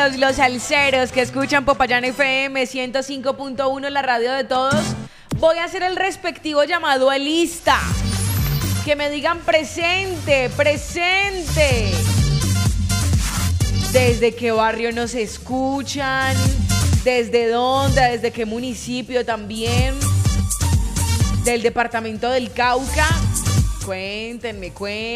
todos los salseros que escuchan Popayán FM 105.1, la radio de todos, voy a hacer el respectivo llamado a lista. Que me digan presente, presente. ¿Desde qué barrio nos escuchan? ¿Desde dónde? ¿Desde qué municipio también? ¿Del departamento del Cauca? Cuéntenme.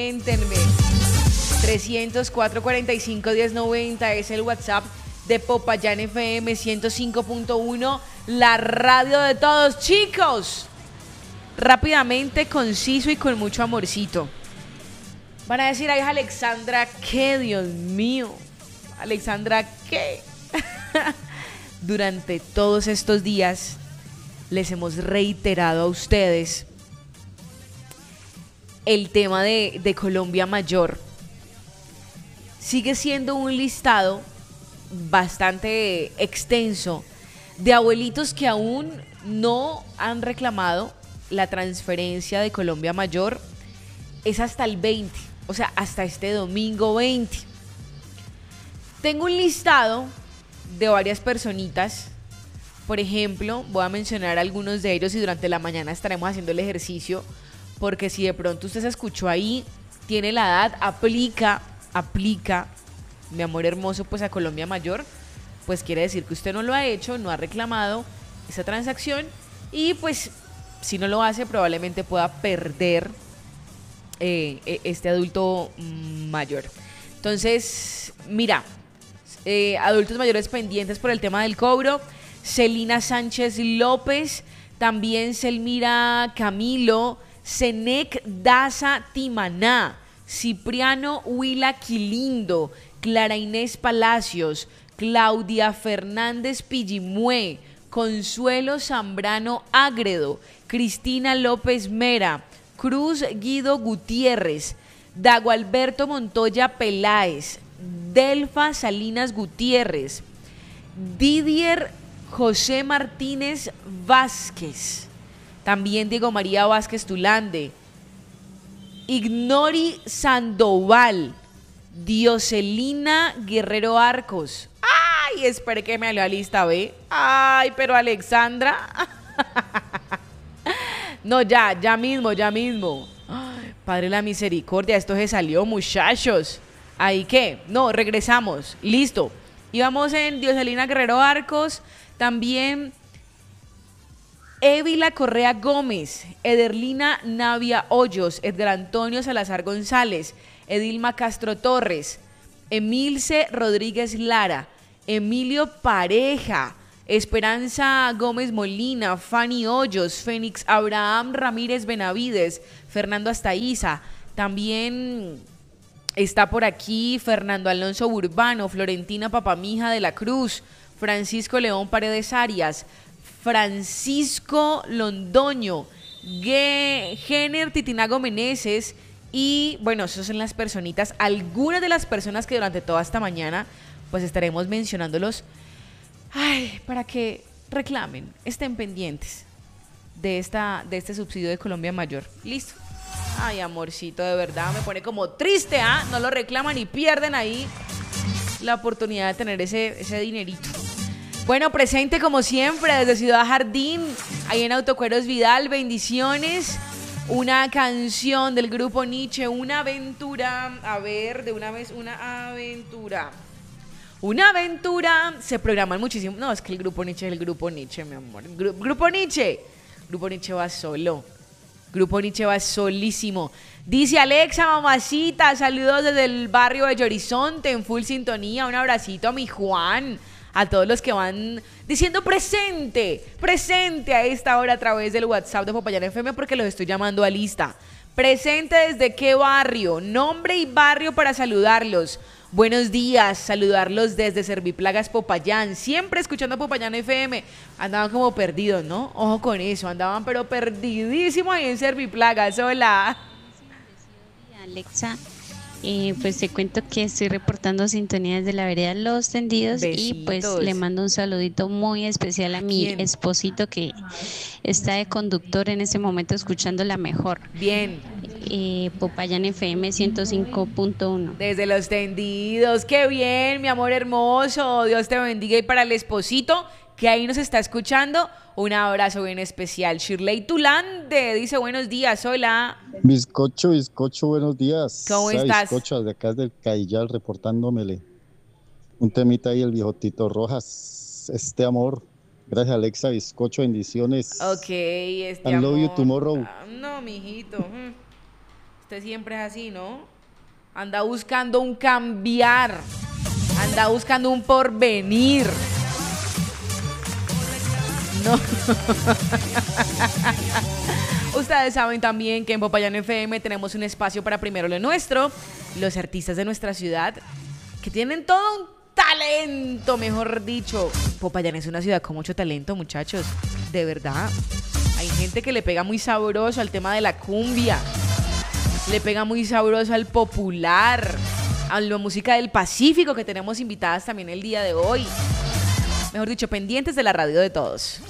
300-445-1090 es el WhatsApp de Popayán FM 105.1, la radio de todos. Chicos, rápidamente, conciso y con mucho amorcito. Van a decir, ay, Alexandra, ¿qué? Dios mío. Alexandra, ¿qué? Durante todos estos días les hemos reiterado a ustedes el tema de Colombia Mayor. Sigue siendo un listado bastante extenso de abuelitos que aún no han reclamado la transferencia de Colombia Mayor. Es hasta el 20, o sea, hasta este domingo 20. Tengo un listado de varias personitas. Por ejemplo, voy a mencionar algunos de ellos y durante la mañana estaremos haciendo el ejercicio, porque si de pronto usted se escuchó ahí, tiene la edad, aplica, mi amor hermoso, pues a Colombia Mayor, pues quiere decir que usted no lo ha hecho, no ha reclamado esa transacción y pues si no lo hace probablemente pueda perder este adulto mayor. Entonces, mira, adultos mayores pendientes por el tema del cobro: Celina Sánchez López, también Selmira Camilo, Senec Daza Timaná, Cipriano Huila Quilindo, Clara Inés Palacios, Claudia Fernández Pillimue, Consuelo Zambrano Ágredo, Cristina López Mera, Cruz Guido Gutiérrez, Dagoalberto Montoya Peláez, Delfa Salinas Gutiérrez, Didier José Martínez Vázquez, también Diego María Vázquez Tulande, Ignori Sandoval, Dioselina Guerrero Arcos. Ay, espere que me lea la lista, ¿ve? Ay, pero Alexandra. No, ya mismo. Ay, Padre de la misericordia, esto se salió, muchachos. ¿Ahí qué? No, regresamos. Listo. Íbamos en Dioselina Guerrero Arcos, también Évila Correa Gómez, Ederlina Navia Hoyos, Edgar Antonio Salazar González, Edilma Castro Torres, Emilce Rodríguez Lara, Emilio Pareja, Esperanza Gómez Molina, Fanny Hoyos, Fénix Abraham Ramírez Benavides, Fernando Astaiza, también está por aquí Fernando Alonso Urbano, Florentina Papamija de la Cruz, Francisco León Paredes Arias, Francisco Londoño, Géner Titinago Meneses y bueno, esas son las personitas, algunas de las personas que durante toda esta mañana pues estaremos mencionándolos, para que reclamen, estén pendientes de este subsidio de Colombia Mayor. Listo. Ay, amorcito, de verdad me pone como triste, ¿ah? No lo reclaman y pierden ahí la oportunidad de tener ese dinerito. Bueno, presente como siempre desde Ciudad Jardín, ahí en Autocueros Vidal, bendiciones. Una canción del grupo Nietzsche, Una Aventura. A ver, de una vez, Una Aventura. Una Aventura. Se programan muchísimo. No, es que el grupo Nietzsche es el grupo Nietzsche, mi amor. Grupo Nietzsche va solo. Grupo Nietzsche va solísimo. Dice Alexa, mamacita, saludos desde el barrio de Horizonte, en full sintonía. Un abracito a mi Juan. A todos los que van diciendo presente a esta hora a través del WhatsApp de Popayán FM, porque los estoy llamando a lista. Presente desde qué barrio, nombre y barrio para saludarlos. Buenos días, saludarlos desde Serviplagas Popayán, siempre escuchando Popayán FM. Andaban como perdidos, ¿no? Ojo con eso, andaban pero perdidísimos ahí en Serviplagas. Hola. Alexa. Pues te cuento que estoy reportando sintonías de la vereda Los Tendidos. Besitos. Y pues le mando un saludito muy especial a mi esposito que está de conductor en este momento escuchando la mejor. Bien. Popayán FM 105.1. Desde Los Tendidos, qué bien, mi amor hermoso, Dios te bendiga. Y para el esposito que ahí nos está escuchando, un abrazo bien especial. Shirley Tulande dice buenos días, hola. Bizcocho, buenos días. ¿Cómo estás? Bizcocho, de acá del Caillal, reportándomele. Un temita ahí, el viejo Tito Rojas, este amor. Gracias, Alexa, bizcocho, bendiciones. Ok, I love you tomorrow. No, mijito. Usted siempre es así, ¿no? Anda buscando un cambiar. Anda buscando un porvenir. No. Ustedes saben también que en Popayán FM tenemos un espacio para Primero lo Nuestro. Los artistas de nuestra ciudad que tienen todo un talento, mejor dicho. Popayán es una ciudad con mucho talento, muchachos. De verdad. Hay gente que le pega muy sabroso al tema de la cumbia. Le pega muy sabroso al popular. A la música del Pacífico, que tenemos invitadas también el día de hoy. Mejor dicho, pendientes de la radio de todos.